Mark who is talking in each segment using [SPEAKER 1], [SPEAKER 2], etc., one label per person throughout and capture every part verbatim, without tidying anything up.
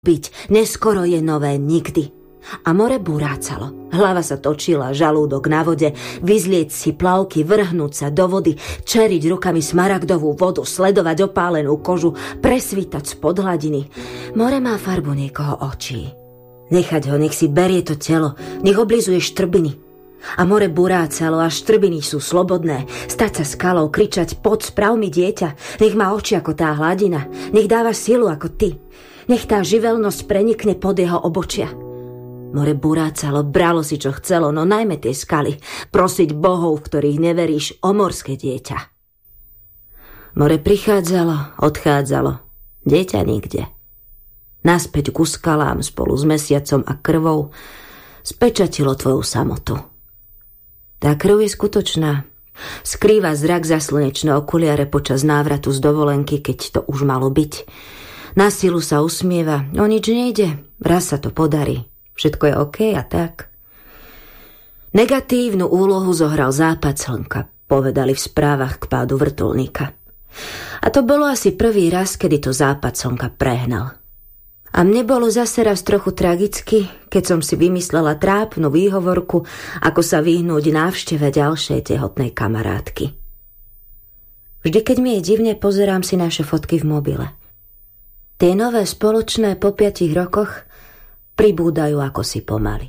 [SPEAKER 1] piť, neskoro je nové nikdy. A more burácalo. Hlava sa točila, žalúdok na vode, vyzlieť si plavky, vrhnúť sa do vody, čeriť rukami smaragdovú vodu, sledovať opálenú kožu, presvítať spod hladiny. More má farbu niekoho očí. Nechať ho, nech si berie to telo, nech oblizuje štrbiny. A more burácalo a štrbiny sú slobodné. Stať sa skalou, kričať: poď, sprav mi dieťa. Nech má oči ako tá hladina, nech dáva silu ako ty. Nech tá živelnosť prenikne pod jeho obočia. More burácalo, bralo si čo chcelo, no najmä tie skaly. Prosiť bohov, v ktorých neveríš, o morské dieťa. More prichádzalo, odchádzalo. Dieťa nikde. Naspäť ku skalám spolu s mesiacom a krvou spečatilo tvoju samotu. Tá krv je skutočná. Skrýva zrak za slnečné okuliare počas návratu z dovolenky, keď to už malo byť. Na silu sa usmieva, o nič nejde, raz sa to podarí. Všetko je OK a tak. Negatívnu úlohu zohral západ slnka, povedali v správach k pádu vrtuľníka. A to bolo asi prvý raz, kedy to západ slnka prehnal. A mne bolo zase raz trochu tragicky, keď som si vymyslela trápnu výhovorku, ako sa vyhnúť návšteve ďalšej tehotnej kamarátky. Vždy, keď mi je divne, pozerám si naše fotky v mobile. Tie nové spoločné po piatich rokoch pribúdajú ako si pomaly.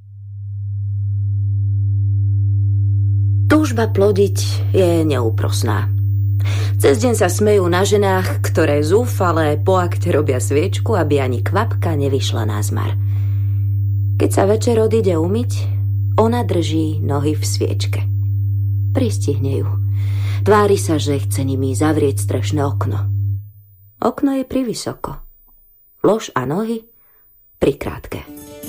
[SPEAKER 1] Túžba plodiť je neúprosná. Cez deň sa smejú na ženách, ktoré zúfale po akte robia sviečku, aby ani kvapka nevyšla na zmar. Keď sa večer odíde umyť, ona drží nohy v sviečke. Pristihne ju. Tvári sa, že chce nimi zavrieť strešné okno. Okno je privysoko. Lož a nohy prikrátke.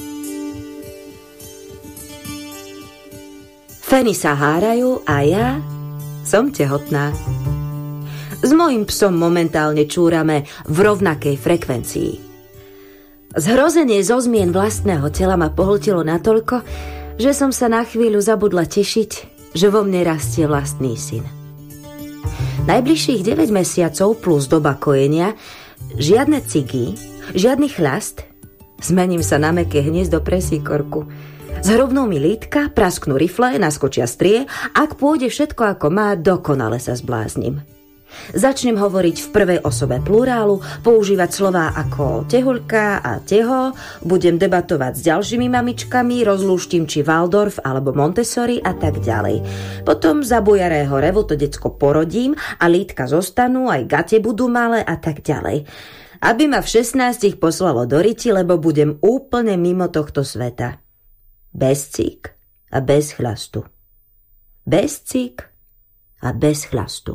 [SPEAKER 1] Feny sa hárajú a ja som tehotná. S mojím psom momentálne čúrame v rovnakej frekvencii. Zhrozenie zo zmien vlastného tela ma pohltilo natoľko, že som sa na chvíľu zabudla tešiť, že vo mne rastie vlastný syn. Najbližších deväť mesiacov plus doba kojenia, žiadne cigy, žiadny chlast, zmením sa na mäkké hniezdo presíkorku. Zhrubnú mi lítka, prasknú rifle, naskočia strie, ak pôjde všetko ako má, dokonale sa zbláznim. Začnem hovoriť v prvej osobe plurálu, používať slová ako tehuľka a teho, budem debatovať s ďalšími mamičkami, rozlúštim či Waldorf alebo Montessori a tak ďalej. Potom za bujarého revu to decko porodím a lítka zostanú, aj gate budú malé a tak ďalej. Aby ma v šestnástich poslalo do riti, lebo budem úplne mimo tohto sveta. Bez cík a bez chlastu. Bez cík a bez chlastu.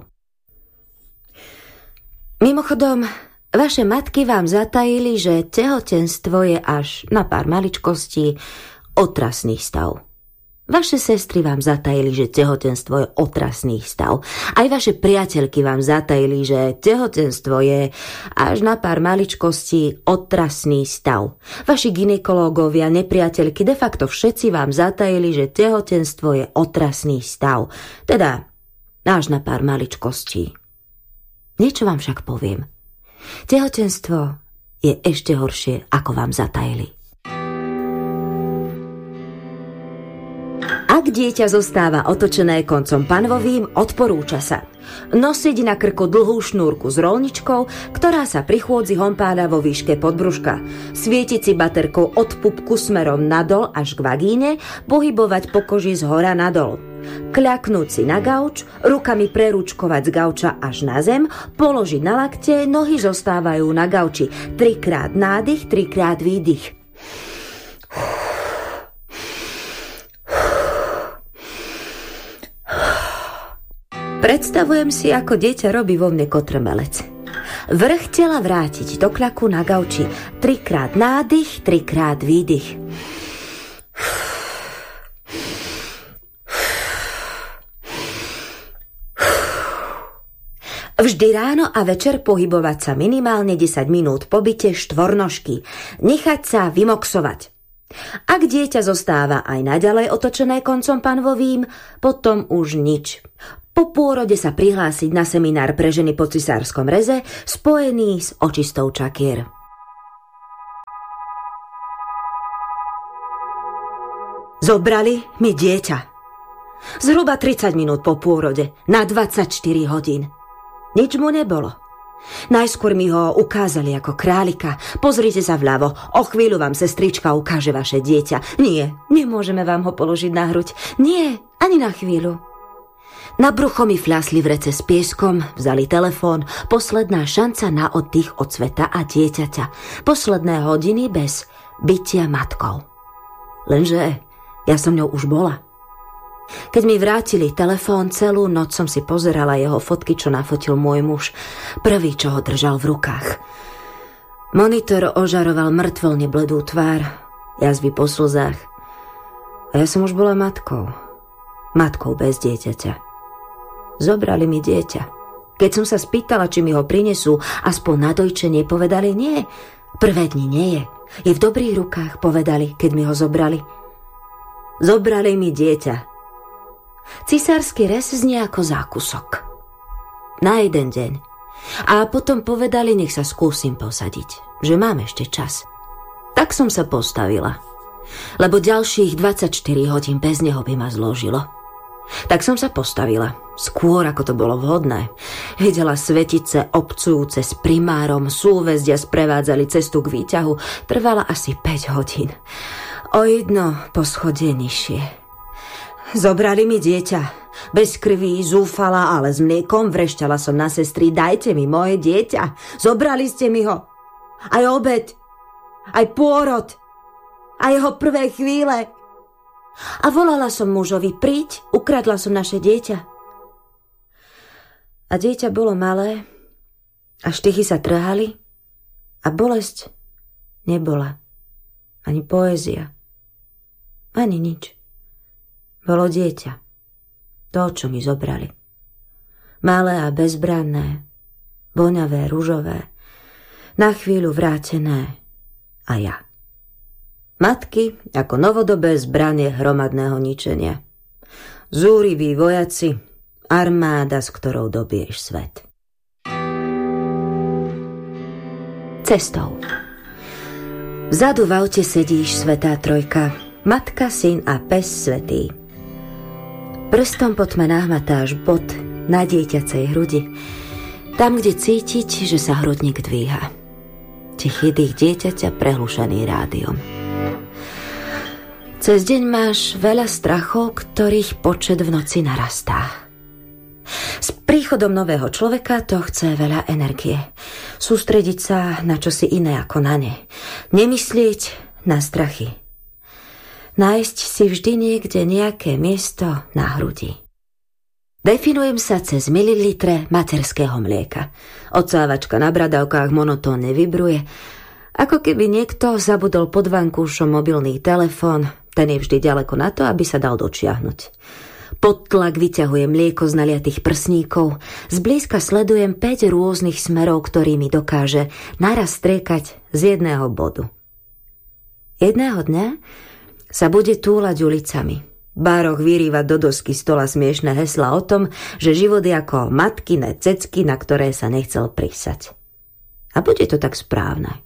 [SPEAKER 1] Mimochodom, vaše matky vám zatajili, že tehotenstvo je až na pár maličkostí otrasný stav. Vaše sestry vám zatajili, že tehotenstvo je otrasný stav. Aj vaše priateľky vám zatajili, že tehotenstvo je až na pár maličkostí otrasný stav. Vaši gynekológovia, nepriateľky, de facto všetci vám zatajili, že tehotenstvo je otrasný stav. Teda až na pár maličkostí. Niečo vám však poviem. Tehotenstvo je ešte horšie, ako vám zatajili. Ak dieťa zostáva otočené koncom panvovým, odporúča sa nosiť na krku dlhú šnúrku s roľničkou, ktorá sa pri chôdzi hompáda vo výške podbruška, svietiť si baterkou od pupku smerom nadol až k vagíne, pohybovať po koži z hora nadol. Kľaknúť si na gauč, rukami prerúčkovať z gauča až na zem, položiť na lakte, nohy zostávajú na gauči. Trikrát nádych, trikrát výdych. Predstavujem si, ako dieťa robí vo mne kotrmelec. Vrch tela vrátiť do kľaku na gauči. Trikrát nádych, trikrát výdych. Vždy ráno a večer pohybovať sa minimálne desať minút po byte štvornožky. Nechať sa vymoxovať. Ak dieťa zostáva aj naďalej otočené koncom panvovým, potom už nič. Po pôrode sa prihlásiť na seminár pre ženy po cisárskom reze spojený s očistou čakier. Zobrali mi dieťa. Zhruba tridsať minút po pôrode, na dvadsaťštyri hodín. Nič mu nebolo. Najskôr mi ho ukázali ako králika. Pozrite sa vľavo, o chvíľu vám sestrička ukáže vaše dieťa. Nie, nemôžeme vám ho položiť na hruď. Nie, ani na chvíľu. Na brucho mi fľasli vrece s pieskom, vzali telefón, posledná šanca na oddych od sveta a dieťaťa. Posledné hodiny bez bytia matkou. Lenže ja som ňou už bola. Keď mi vrátili telefón, celú noc som si pozerala jeho fotky, čo nafotil môj muž. Prvý, čo ho držal v rukách. Monitor ožaroval mŕtvolne bledú tvár, jazvy po slzách. A ja som už bola matkou. Matkou bez dieťaťa. Zobrali mi dieťa. Keď som sa spýtala, či mi ho prinesú, aspoň na dojčenie, povedali nie. Prvé dni nie je. Je v dobrých rukách, povedali, keď mi ho zobrali. Zobrali mi dieťa. Cisársky rez znie ako zákusok. Na jeden deň. A potom povedali, nech sa skúsim posadiť, že mám ešte čas. Tak som sa postavila. Lebo ďalších dvadsaťštyri hodín bez neho by ma zložilo. Tak som sa postavila, skôr ako to bolo vhodné. Videla svetice obcujúce s primárom, súvezdia sprevádzali cestu k výťahu. Trvala asi päť hodín. O jedno poschodie nižšie. Zobrali mi dieťa. Bez krví, zúfala, ale s mliekom. Vrešťala som na sestry, dajte mi moje dieťa. Zobrali ste mi ho. Aj obed, aj pôrod, aj jeho prvé chvíle. A volala som mužovi, príď, ukradla som naše dieťa. A dieťa bolo malé, a štychy sa trhali, a bolesť nebola. Ani poézia, ani nič. Bolo dieťa, to, čo mi zobrali. Malé a bezbranné, voňavé, ružové, na chvíľu vrátené a ja. Matky ako novodobé zbranie hromadného ničenia. Zúriví vojaci, armáda, s ktorou dobiješ svet. Cestou. Vzadu v aute sedíš, svätá trojka, matka, syn a pes svätý. Prstom po tme nahmatáš bod na dieťacej hrudi, tam, kde cítiť, že sa hrudník dvíha. Tichý dých dieťaťa prehlušený rádiom. Cez deň máš veľa strachov, ktorých počet v noci narastá. S príchodom nového človeka to chce veľa energie. Sústrediť sa na čosi iné ako na ne. Nemyslieť na strachy. Nájsť si vždy niekde nejaké miesto na hrudi. Definujem sa cez mililitre materského mlieka. Odsávačka na bradavkách monotónne vibruje, ako keby niekto zabudol pod vankúšom mobilný telefón. Ten je vždy ďaleko na to, aby sa dal dočiahnuť. Pod tlak vyťahujem mlieko z naliatých prsníkov. Zblízka sledujem päť rôznych smerov, ktorými dokáže naraz striekať z jedného bodu. Jedného dňa sa bude túlať ulicami. Bároch vyrýva do dosky stola smiešné heslá o tom, že život je ako matkine cecky, na ktoré sa nechcel prísať. A bude to tak správne.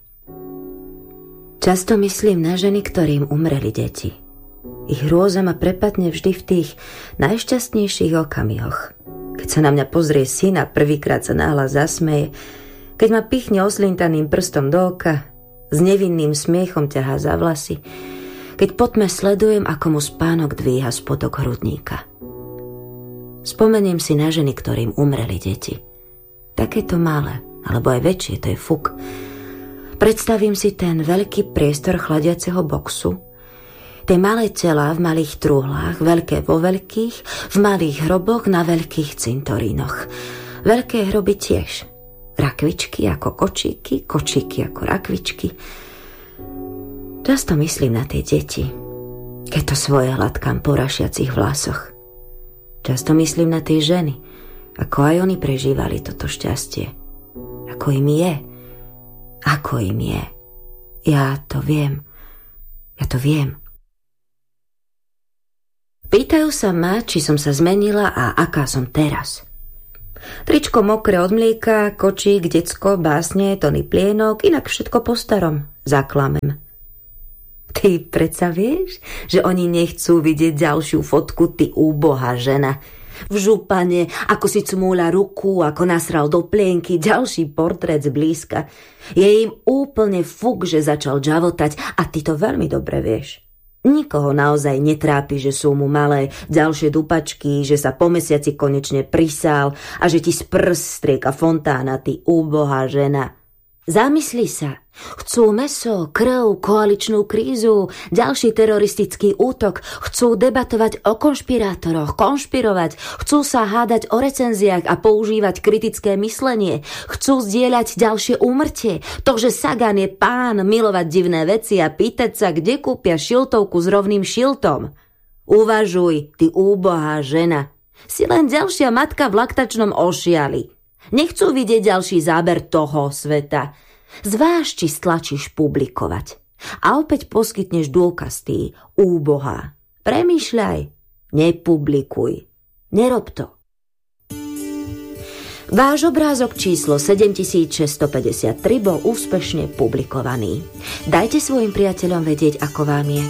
[SPEAKER 1] Často myslím na ženy, ktorým umreli deti. Ich hrôza ma prepadne vždy v tých najšťastnejších okamihoch. Keď sa na mňa pozrie syn a prvýkrát sa nahlas zasmeje, keď ma pichne oslintaným prstom do oka, s nevinným smiechom ťahá za vlasy, keď po tme sledujem, ako mu spánok dvíha spodok hrudníka. Spomeniem si na ženy, ktorým umreli deti. Takéto malé, alebo aj väčšie, to je fuk. Predstavím si ten veľký priestor chladiaceho boxu, tie malé telá v malých trúhlách, veľké vo veľkých, v malých hroboch na veľkých cintorínoch. Veľké hroby tiež. Rakvičky ako kočíky, kočíky ako rakvičky. Často myslím na tie deti, keď to svoje hladkám po rašiacich vlasoch. Často myslím na tie ženy, ako aj oni prežívali toto šťastie. Ako im je. Ako im je. Ja to viem. Ja to viem. Pýtajú sa ma, či som sa zmenila a aká som teraz. Tričko mokré od mlieka, kočík, decko, básne, tony plienok, inak všetko po starom. Zaklamem. Ty predsa vieš, že oni nechcú vidieť ďalšiu fotku, ty úbohá žena. V župane, ako si cmúľa ruku, ako nasral do plienky, ďalší portrét zblízka. Je im úplne fuk, že začal džavotať a ty to veľmi dobre vieš. Nikoho naozaj netrápi, že sú mu malé ďalšie dupačky, že sa po mesiaci konečne prisál a že ti z prs strieka fontána, ty úbohá žena. Zamysli sa. Chcú mäso, krv, koaličnú krízu, ďalší teroristický útok, chcú debatovať o konšpirátoroch, konšpirovať, chcú sa hádať o recenziách a používať kritické myslenie, chcú zdieľať ďalšie úmrtie, to, že Sagan je pán, milovať divné veci a pýtať sa, kde kúpia šiltovku s rovným šiltom. Uvažuj, ty úbohá žena. Si len ďalšia matka v laktačnom ošiali. Nechcú vidieť ďalší záber toho sveta. Zváž, či stlačíš publikovať. A opäť poskytneš dôkaz, ty úbohá. Premýšľaj, nepublikuj. Nerob to. Váš obrázok číslo sedemtisícšesťstopäťdesiattri bol úspešne publikovaný. Dajte svojim priateľom vedieť, ako vám je.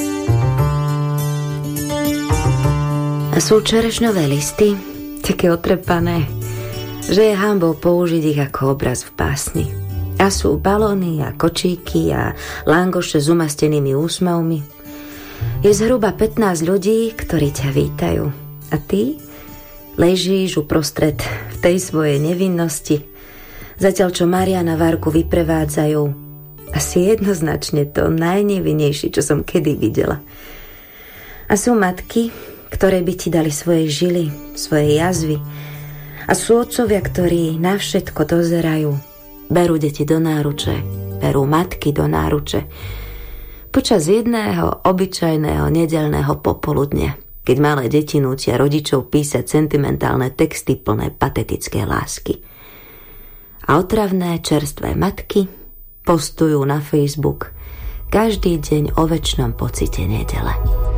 [SPEAKER 1] A sú čerešňové listy, také otrepané, že je hanbou použiť ich ako obraz v pásni. A sú balóny a kočíky a langoše s umastenými úsmevmi. Je zhruba pätnásť ľudí, ktorí ťa vítajú. A ty ležíš uprostred v tej svojej nevinnosti, zatiaľ čo Mariana Várku vyprevádzajú. Asi jednoznačne to najnevinnejšie, čo som kedy videla. A sú matky, ktoré by ti dali svoje žily, svoje jazvy. A sú otcovia, ktorí na všetko dozerajú. Berú deti do náruče, berú matky do náruče. Počas jedného obyčajného nedeľného popoludnia, keď malé deti nútia rodičov písať sentimentálne texty plné patetické lásky. A otravné čerstvé matky postujú na Facebook každý deň o večnom pocite nedele.